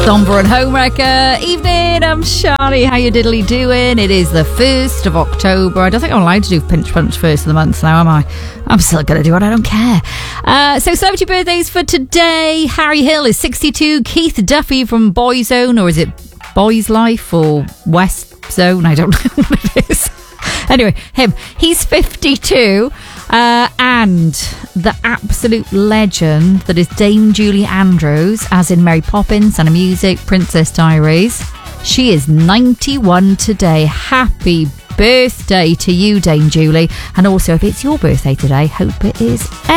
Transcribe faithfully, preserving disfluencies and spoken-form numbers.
Domber and Homewrecker. Evening, I'm Charlie. How you diddly doing? It is the first of October. I don't think I'm allowed to do Pinch Punch first of the month now, am I? I'm still going to do it. I don't care. Uh, so, celebrity birthdays for today. Harry Hill is sixty-two. Keith Duffy from Boyzone, or is it Boys Life or West Zone? I don't know what it is. Anyway, him. He's fifty-two. Uh, and the absolute legend that is Dame Julie Andrews, as in Mary Poppins, Sound of Music, Princess Diaries. She is ninety-one today. Happy birthday to you, Dame Julie. And also, if it's your birthday today, hope it is